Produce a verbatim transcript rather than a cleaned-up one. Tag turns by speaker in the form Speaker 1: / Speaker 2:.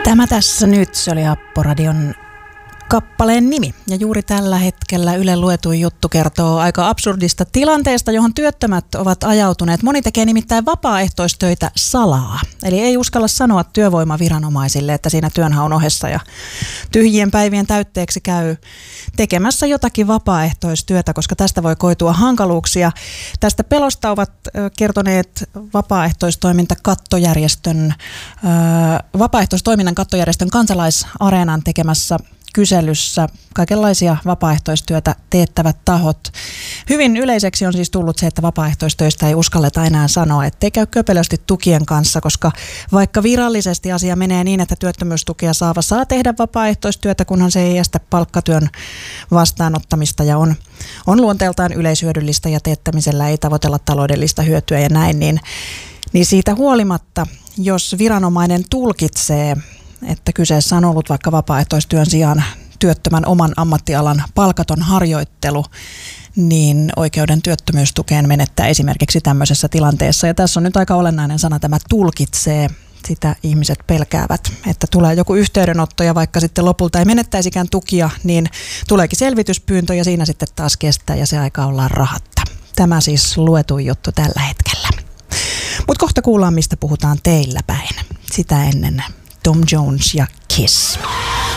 Speaker 1: Tämä tässä nyt, se oli Apporadion kappaleen nimi. Ja juuri tällä hetkellä Yle Luetuin juttu kertoo aika absurdista tilanteesta, johon työttömät ovat ajautuneet. Moni tekee nimittäin vapaaehtoistöitä salaa. Eli ei uskalla sanoa työvoimaviranomaisille, että siinä työnhaun ohessa ja tyhjien päivien täytteeksi käy tekemässä jotakin vapaaehtoistyötä, koska tästä voi koitua hankaluuksia. Tästä pelosta ovat kertoneet vapaaehtoistoiminta kattojärjestön, vapaaehtoistoiminnan kattojärjestön Kansalaisareenan tekemässä kyselyssä kaikenlaisia vapaaehtoistyötä teettävät tahot. Hyvin yleiseksi on siis tullut se, että vapaaehtoistöistä ei uskalleta enää sanoa, ettei käy köpelösti tukien kanssa, koska vaikka virallisesti asia menee niin, että työttömyystukea saava saa tehdä vapaaehtoistyötä, kunhan se ei estä palkkatyön vastaanottamista ja on, on luonteeltaan yleishyödyllistä ja teettämisellä ei tavoitella taloudellista hyötyä ja näin, niin, niin siitä huolimatta, jos viranomainen tulkitsee, että kyseessä on ollut vaikka vapaaehtoistyön sijaan työttömän oman ammattialan palkaton harjoittelu, niin oikeuden työttömyystukeen menettää esimerkiksi tämmöisessä tilanteessa. Ja tässä on nyt aika olennainen sana, tämä tulkitsee. Sitä ihmiset pelkäävät, että tulee joku yhteydenotto ja vaikka sitten lopulta ei menettäisikään tukia, niin tuleekin selvityspyyntö ja siinä sitten taas kestää ja se aika ollaan rahatta. Tämä siis luetuin juttu tällä hetkellä. Mutta kohta kuullaan, mistä puhutaan teillä päin. Sitä ennen Tom Jones ja Kiss.